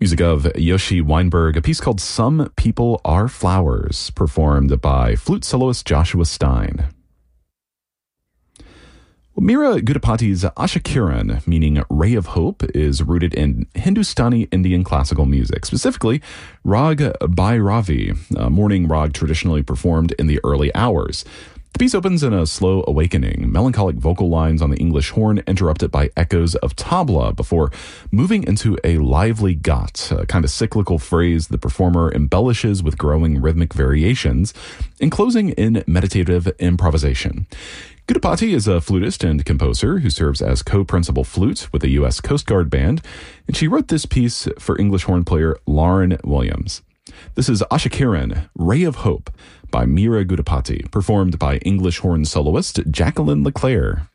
Music of Yoshi Weinberg, a piece called Some People Are Flowers, performed by flute soloist Joshua Stein. Well, Meera Gudipati's Asha Kiran, meaning ray of hope, is rooted in Hindustani Indian classical music, specifically Rag Bhairavi, a morning rag traditionally performed in the early hours. The piece opens in a slow awakening, melancholic vocal lines on the English horn interrupted by echoes of tabla before moving into a lively gat, a kind of cyclical phrase the performer embellishes with growing rhythmic variations, and closing in meditative improvisation. Gudipati is a flutist and composer who serves as co-principal flute with the U.S. Coast Guard Band, and she wrote this piece for English horn player Lauren Williams. This is Asha Kiran, Ray of Hope, by Meera Gudipati, performed by English horn soloist Jacqueline Leclerc.